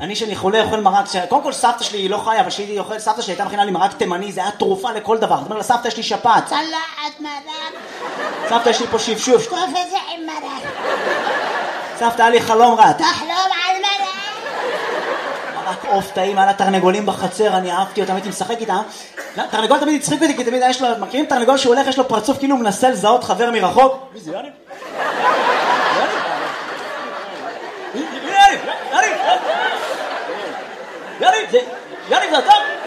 אני שאני חולה אוכל מרק, קודם כל סבתא שלי היא לא חיה, אבל שהיא אוכל, סבתא שלי הייתה מכינה לי מרק תימני, זה היה תרופה לכל דבר. זאת אומרת, לסבתא יש לי שפעת. צלחת מרק. סבתא יש לי פה שפשוף. טוב איזה עם מרק. סבתא היה לי חלום רע. תחלום על מרק. מרק עוף טעים, היה לה תרנגולים בחצר, אני אהבתי אותם, הייתי משחק איתם. תרנגול תמיד הצחיק אותי, כי תמיד יש לו, מכירים תרנגול שהוא הולך, יש לו פרצוף כאילו הוא מנסה לזהות חבר מרחוק? מי זה, יניב? יניב, זה אתה?